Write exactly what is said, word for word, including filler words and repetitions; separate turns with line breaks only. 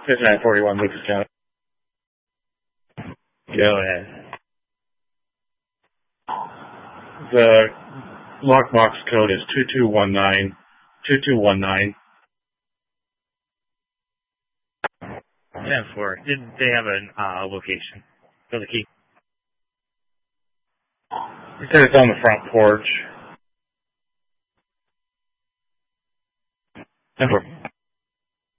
It's nine forty-one Lucas County. Go ahead. The lockbox code is two two one nine two two one nine.
ten four. Did they have an uh, location for the key?
He said it's on the front porch.
ten four.